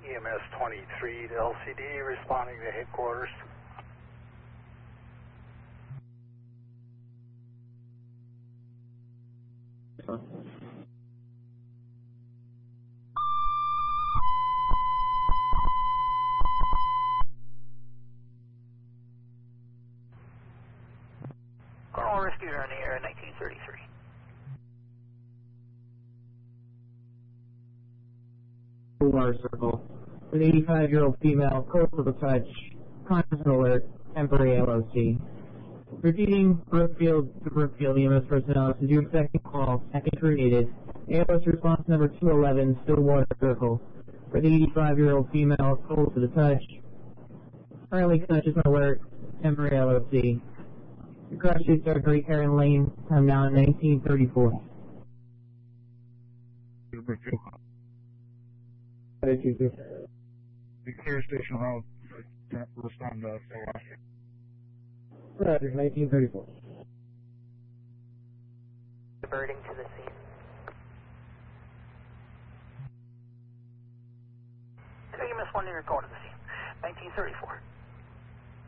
EMS 23 to LCD, responding to headquarters. Cornwall Rescue on the air, 1933. Water Circle. An 85-year-old female, close to the touch, constant alert, temporary LOC. Repeating Brookfield to Brookfield EMS personnel to do second call, second created. ALS response number 211, Stillwater Circle. For the 85-year-old female, cold to the touch. Currently conscious alert, temporary LOC. The crash is at Great Heron Lane, time now 1934. Brookfield. What did you do? The clear station route, respond to SOS. Roger, 1934. Diverting to the scene. EMS 1 near going to the scene, 1934.